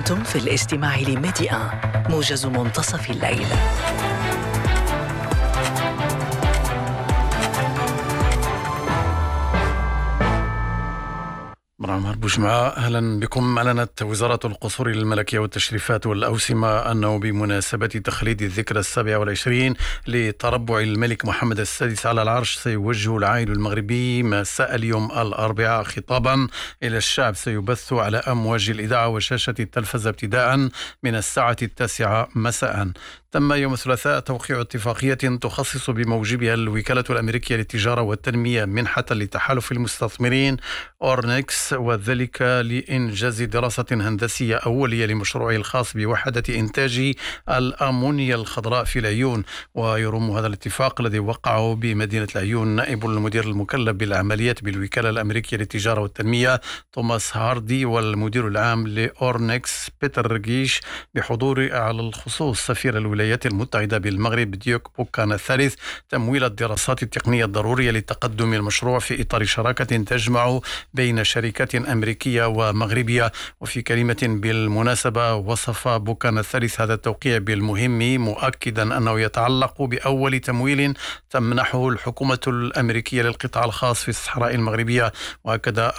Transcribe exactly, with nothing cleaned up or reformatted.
أنتم في الاستماع لميديا موجز منتصف الليل. مرحبا بوجمعة، أهلا بكم. أعلنت وزارة القصور الملكية والتشريفات والأوسمة أنه بمناسبة تخليد الذكرى السابعة والعشرين لتربع الملك محمد السادس على العرش سيوجه العائد المغربي مساء اليوم الأربعاء خطابا إلى الشعب سيبث على أمواج الإذاعة وشاشة التلفزة ابتداء من الساعة التاسعة مساء. تم يوم الثلاثاء توقيع اتفاقية تخصص بموجبها الوكالة الأمريكية للتجارة والتنمية منحة لتحالف المستثمرين أورنكس، وذلك لإنجاز دراسة هندسية أولية لمشروعه الخاص بوحدة إنتاج الأمونيا الخضراء في العيون. ويرم هذا الاتفاق الذي وقعه بمدينة العيون نائب المدير المكلف بالعمليات بالوكالة الأمريكية للتجارة والتنمية توماس هاردي والمدير العام لأورنكس بيتر رجيش بحضور على الخصوص سفير الولايات المتحدة بالمغرب ديوك بوكان الثالث، تمويل الدراسات التقنية الضرورية لتقدم المشروع في إطار شراكة تجمع بين شركات أمريكية ومغربية. وفي كلمة بالمناسبة وصف بوكان الثالث هذا التوقيع بالمهم، مؤكدا أنه يتعلق بأول تمويل تمنحه الحكومة الأمريكية للقطاع الخاص في الصحراء المغربية. وأكد